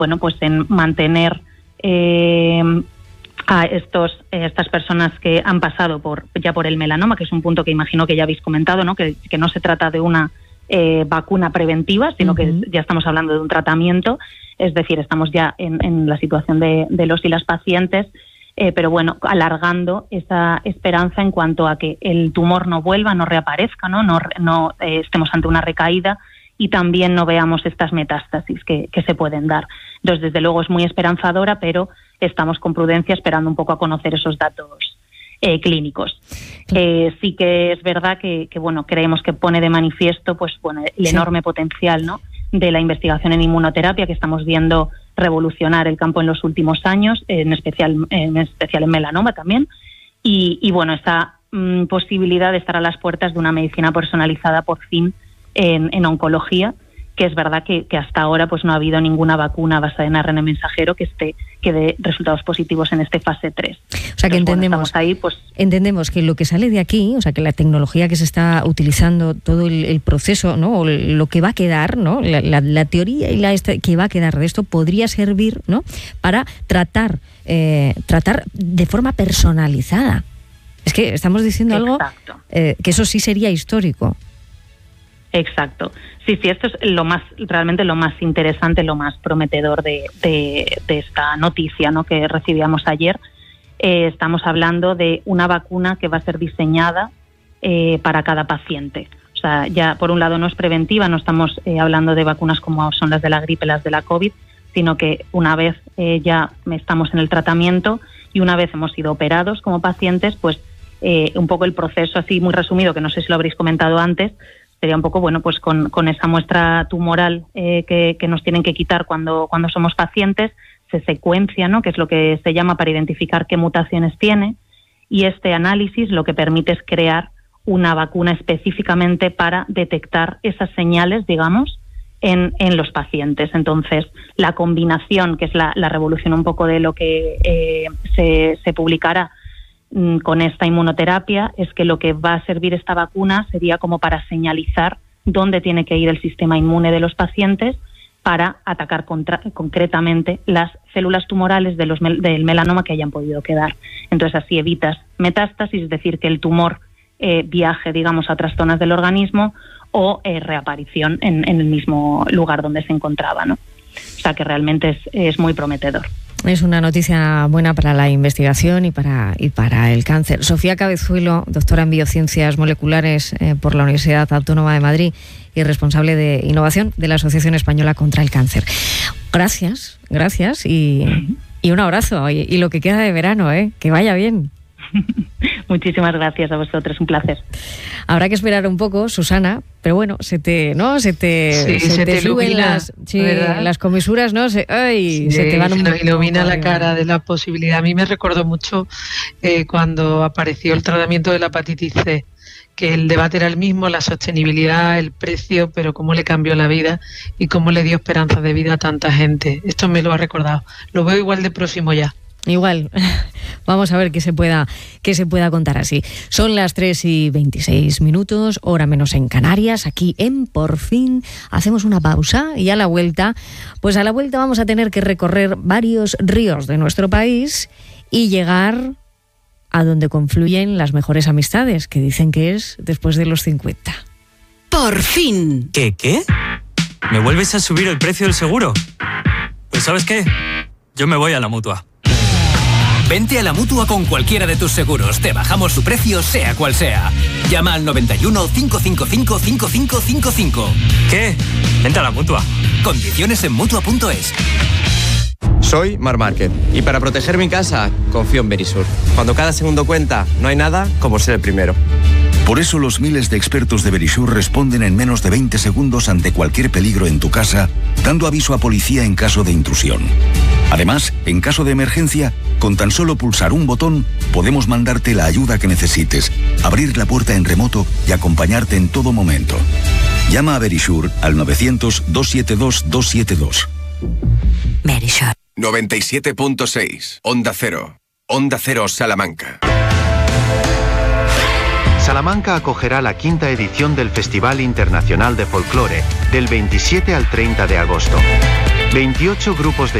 bueno, pues en mantener a estas personas que han pasado por el melanoma, que es un punto que imagino que ya habéis comentado, ¿no? Que no se trata de una vacuna preventiva, sino que ya estamos hablando de un tratamiento, es decir, estamos ya en la situación de los y las pacientes, pero bueno, alargando esa esperanza en cuanto a que el tumor no vuelva, no reaparezca, no estemos ante una recaída y también no veamos estas metástasis que se pueden dar. Entonces, desde luego es muy esperanzadora, pero estamos con prudencia esperando un poco a conocer esos datos clínicos. Sí que es verdad que bueno, creemos que pone de manifiesto pues bueno, el enorme potencial, ¿no?, de la investigación en inmunoterapia, que estamos viendo revolucionar el campo en los últimos años, en especial en melanoma también, y bueno, esa posibilidad de estar a las puertas de una medicina personalizada por fin en oncología, que es verdad que hasta ahora pues no ha habido ninguna vacuna basada en ARN mensajero que dé resultados positivos en este fase 3. O sea, que entendemos que lo que sale de aquí, o sea, que la tecnología que se está utilizando, todo el proceso, ¿no?, o lo que va a quedar, ¿no?, la teoría y que va a quedar de esto podría servir, ¿no?, para tratar de forma personalizada. Es que estamos diciendo algo que eso sí sería histórico. Exacto. Sí, esto es realmente lo más interesante, lo más prometedor de esta noticia, ¿no?, que recibíamos ayer. Estamos hablando de una vacuna que va a ser diseñada para cada paciente. O sea, ya por un lado no es preventiva, no estamos hablando de vacunas como son las de la gripe, las de la COVID, sino que una vez ya estamos en el tratamiento y una vez hemos sido operados como pacientes, pues un poco el proceso así muy resumido, que no sé si lo habréis comentado antes, sería un poco, bueno, pues con esa muestra tumoral que nos tienen que quitar cuando somos pacientes, se secuencia, ¿no?, que es lo que se llama para identificar qué mutaciones tiene, y este análisis lo que permite es crear una vacuna específicamente para detectar esas señales, digamos, en los pacientes. Entonces, la combinación, que es la revolución un poco de lo que se publicará con esta inmunoterapia, es que lo que va a servir esta vacuna sería como para señalizar dónde tiene que ir el sistema inmune de los pacientes para atacar concretamente las células tumorales del melanoma que hayan podido quedar. Entonces así evitas metástasis, es decir, que el tumor viaje, digamos, a otras zonas del organismo o reaparición en el mismo lugar donde se encontraba, ¿no? O sea que realmente es muy prometedor. Es una noticia buena para la investigación y para el cáncer. Sofía Cabezuelo, doctora en Biociencias Moleculares por la Universidad Autónoma de Madrid y responsable de innovación de la Asociación Española contra el Cáncer. Gracias y un abrazo. Y lo que queda de verano, que vaya bien. Muchísimas gracias a vosotros, un placer. Habrá que esperar un poco, Susana, pero bueno, se te suben las comisuras, ¿no? Se te van se nos ilumina la cara de la posibilidad. A mí me recordó mucho cuando apareció el tratamiento de la hepatitis C, que el debate era el mismo, la sostenibilidad, el precio, pero cómo le cambió la vida y cómo le dio esperanza de vida a tanta gente. Esto me lo ha recordado. Lo veo igual de próximo ya. Igual, vamos a ver qué se pueda contar así. Son las 3:26, hora menos en Canarias, aquí en Por Fin. Hacemos una pausa y a la vuelta vamos a tener que recorrer varios ríos de nuestro país y llegar a donde confluyen las mejores amistades, que dicen que es después de los 50. Por fin. ¿Qué? ¿Me vuelves a subir el precio del seguro? Pues ¿sabes qué? Yo me voy a la Mutua. Vente a la Mutua con cualquiera de tus seguros. Te bajamos su precio, sea cual sea. Llama al 91 555 5555. ¿Qué? Vente a la Mutua. Condiciones en Mutua.es. Soy Marc Márquez y para proteger mi casa confío en Verisur. Cuando cada segundo cuenta, no hay nada como ser el primero. Por eso los miles de expertos de Verisur responden en menos de 20 segundos ante cualquier peligro en tu casa, dando aviso a policía en caso de intrusión. Además, en caso de emergencia, con tan solo pulsar un botón, podemos mandarte la ayuda que necesites, abrir la puerta en remoto y acompañarte en todo momento. Llama a Verisur al 900-272-272. Verisur. 97.6. Onda Cero. Onda Cero Salamanca. Salamanca acogerá la 5ª edición del Festival Internacional de Folclore, del 27 al 30 de agosto. 28 grupos de